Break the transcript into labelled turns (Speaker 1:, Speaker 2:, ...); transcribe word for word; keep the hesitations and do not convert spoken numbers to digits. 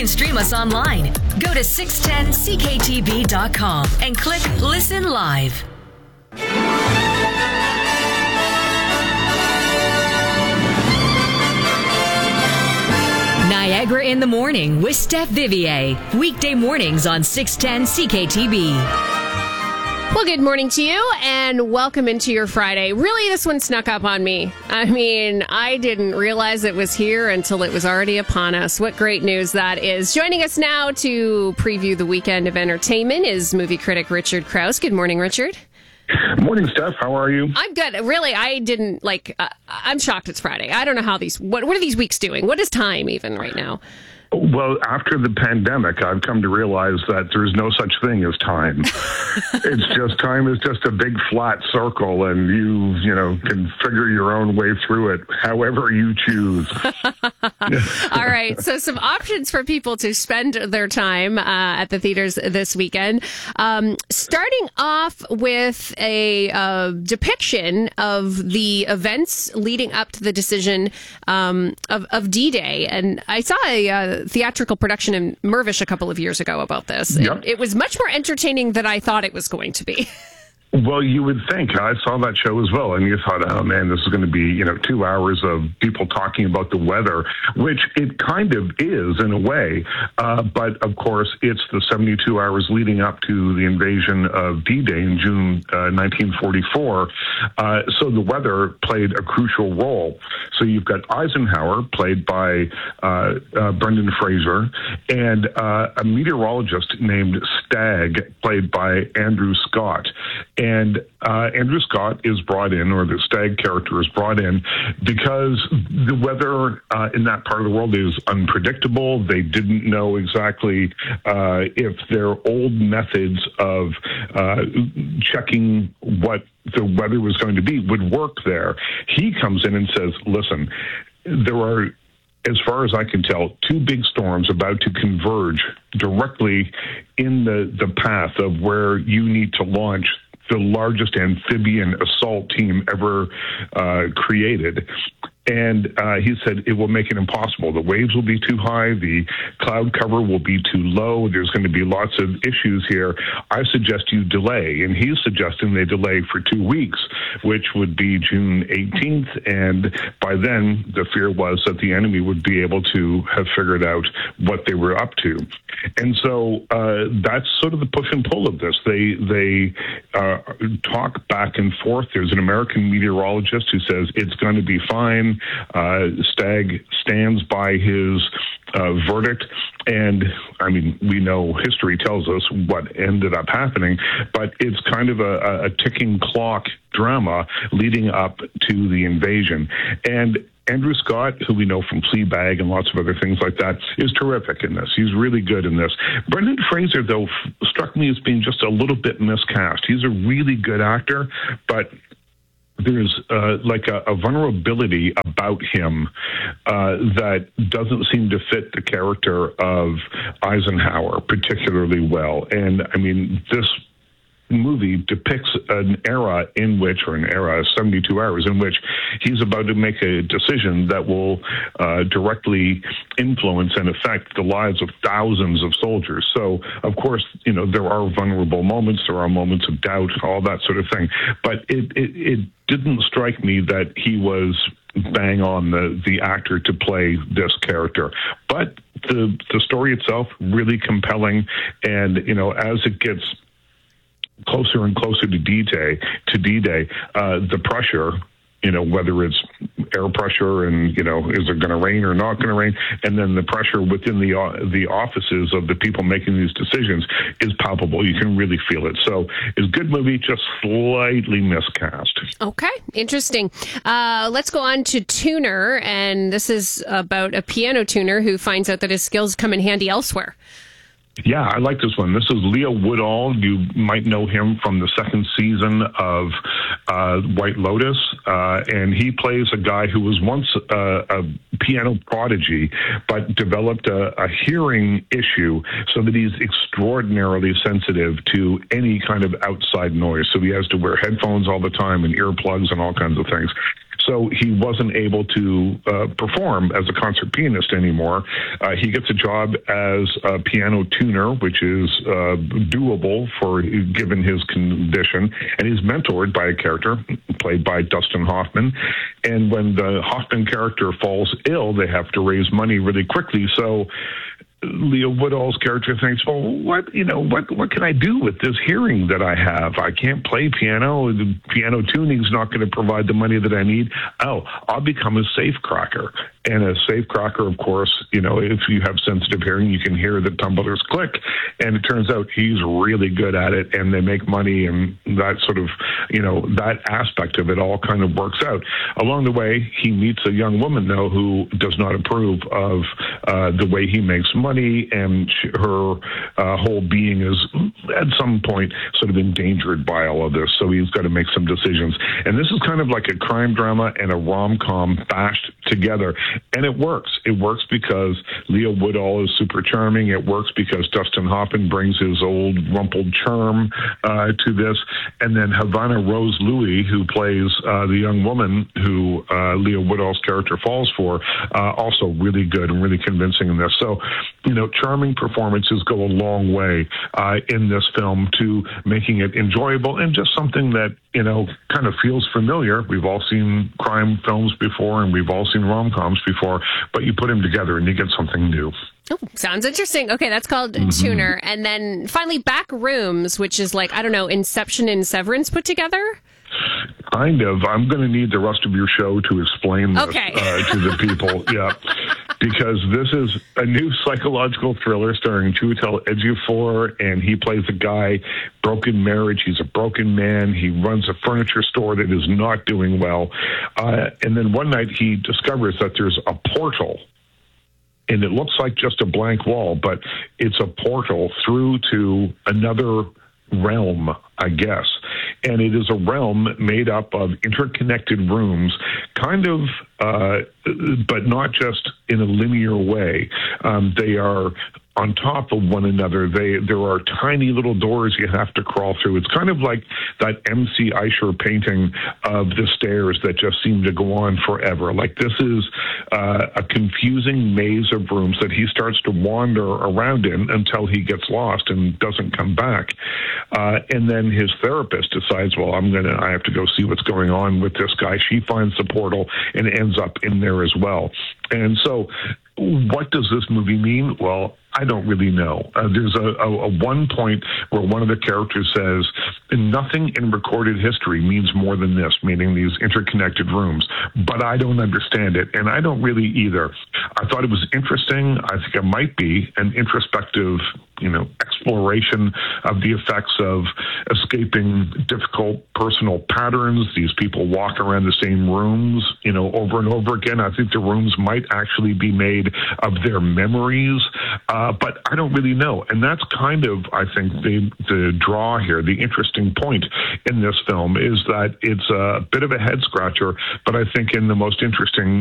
Speaker 1: can stream us online. Go to six ten C K T B dot com and click Listen Live. Niagara in the Morning with Steph Vivier. Weekday mornings on six ten C K T B.
Speaker 2: Well, good morning to you, and welcome into your Friday. Really, this one snuck up on me. I mean, I didn't realize it was here until it was already upon us. What great news that is. Joining us now to preview the weekend of entertainment is movie critic Richard Crouse. Good morning, Richard.
Speaker 3: Morning, Steph. How are you?
Speaker 2: I'm good. Really, I didn't, like, uh, I'm shocked it's Friday. I don't know how these, what, what are these weeks doing? What is time even right now?
Speaker 3: Well, after the pandemic, I've come to realize that there's no such thing as time. It's just, time is just a big flat circle, and you, you know, can figure your own way through it however you choose.
Speaker 2: All right. So some options for people to spend their time uh, at the theaters this weekend. Um, starting off with a uh, depiction of the events leading up to the decision um, of, of D-Day. And I saw a uh, theatrical production in Mirvish a couple of years ago about this.
Speaker 3: Yep.
Speaker 2: It, it was much more entertaining than I thought it was going to be.
Speaker 3: Well, you would think. I saw that show as well, and you thought, oh, man, this is going to be, you know, two hours of people talking about the weather, which it kind of is in a way. Uh, but, of course, it's the seventy-two hours leading up to the invasion of D-Day in June uh, nineteen forty-four. Uh, so the weather played a crucial role. So you've got Eisenhower, played by uh, uh, Brendan Fraser, and uh, a meteorologist named Stagg, played by Andrew Scott. And uh, Andrew Scott is brought in, or the Stagg character is brought in, because the weather uh, in that part of the world is unpredictable. They didn't know exactly uh, if their old methods of uh, checking what the weather was going to be would work there. He comes in and says, listen, there are, as far as I can tell, two big storms about to converge directly in the, the path of where you need to launch the largest amphibian assault team ever uh, created. And uh, he said it will make it impossible. The waves will be too high. The cloud cover will be too low. There's going to be lots of issues here. I suggest you delay. And he's suggesting they delay for two weeks, which would be June eighteenth. And by then, the fear was that the enemy would be able to have figured out what they were up to. And so uh, that's sort of the push and pull of this. They, they uh, talk back and forth. There's an American meteorologist who says it's going to be fine. Uh, Stagg stands by his uh, verdict, and I mean, we know history tells us what ended up happening, but it's kind of a, a ticking clock drama leading up to the invasion. And Andrew Scott, who we know from Fleabag and lots of other things like that, is terrific in this. He's really good in this. Brendan Fraser, though, f- struck me as being just a little bit miscast. He's a really good actor, but there's uh, like a, a vulnerability about him uh, that doesn't seem to fit the character of Eisenhower particularly well. And I mean, this movie depicts an era in which, or an era, seventy-two hours, in which he's about to make a decision that will uh, directly influence and affect the lives of thousands of soldiers. So, of course, you know, there are vulnerable moments, there are moments of doubt, all that sort of thing. But it, it, it didn't strike me that he was bang on the, the actor to play this character. But the the story itself, really compelling. And, you know, as it gets closer and closer to D-Day, to D-Day, uh, the pressure, you know, whether it's air pressure and, you know, is it going to rain or not going to rain, and then the pressure within the uh, the offices of the people making these decisions is palpable. You can really feel it. So it's a good movie, just slightly miscast.
Speaker 2: Okay, interesting. Uh, let's go on to Tuner, and this is about a piano tuner who finds out that his skills come in handy elsewhere.
Speaker 3: Yeah, I like this one. This is Leo Woodall. You might know him from the second season of uh, White Lotus, uh, and he plays a guy who was once uh, a piano prodigy, but developed a, a hearing issue so that he's extraordinarily sensitive to any kind of outside noise. So he has to wear headphones all the time and earplugs and all kinds of things. So he wasn't able to uh, perform as a concert pianist anymore. Uh, he gets a job as a piano tuner, which is uh, doable for given his condition, and he's mentored by a character played by Dustin Hoffman. And when the Hoffman character falls ill, they have to raise money really quickly. So Leo Woodall's character thinks, well, what, you know, what, what can I do with this hearing that I have? I can't play piano. The piano tuning's not going to provide the money that I need. Oh, I'll become a safecracker. And a safecracker, of course, you know, if you have sensitive hearing, you can hear the tumblers click. And it turns out he's really good at it, and they make money, and that sort of, you know, that aspect of it all kind of works out. Along the way, he meets a young woman, though, who does not approve of uh, the way he makes money, and she, her uh, whole being is at some point sort of endangered by all of this. So he's got to make some decisions. And this is kind of like a crime drama and a rom-com bashed together. And it works. It works because Leo Woodall is super charming. It works because Dustin Hoffman brings his old rumpled charm uh, to this. And then Havana Rose Louis, who plays uh, the young woman who uh, Leo Woodall's character falls for, uh, also really good and really convincing in this. So, you know, charming performances go a long way uh, in this film to making it enjoyable and just something that, you know, kind of feels familiar. We've all seen crime films before, and we've all seen rom-coms before, but you put them together and you get something new.
Speaker 2: Oh, sounds interesting. Okay, that's called mm-hmm. Tuner. And then finally, Back Rooms, which is like, I don't know, Inception and Severance put together?
Speaker 3: Kind of. I'm going to need the rest of your show to explain this
Speaker 2: okay.
Speaker 3: uh, to the people. Yeah. Because this is a new psychological thriller starring Chiwetel Ejiofor, and he plays a guy, broken marriage. He's a broken man. He runs a furniture store that is not doing well. Uh, and then one night he discovers that there's a portal, and it looks like just a blank wall, but it's a portal through to another realm, I guess. And it is a realm made up of interconnected rooms, kind of, uh, but not just in a linear way. Um, they are on top of one another. They there are tiny little doors you have to crawl through. It's kind of like that M C Escher painting of the stairs that just seem to go on forever. Like this is uh, a confusing maze of rooms that he starts to wander around in until he gets lost and doesn't come back. Uh, and then his therapist decides, well, I'm gonna, I have to go see what's going on with this guy. She finds the portal and ends up in there as well. And so, what does this movie mean? Well, I don't really know. Uh, there's a, a, a one point where one of the characters says, nothing in recorded history means more than this, meaning these interconnected rooms, but I don't understand it, and I don't really either. I thought it was interesting. I think it might be an introspective, you know, exploration of the effects of escaping difficult personal patterns. These people walk around the same rooms, you know, over and over again. I think the rooms might actually be made of their memories, uh, but I don't really know. And that's kind of, I think, the, the draw here, the interesting point in this film is that it's a bit of a head scratcher, but I think in the most interesting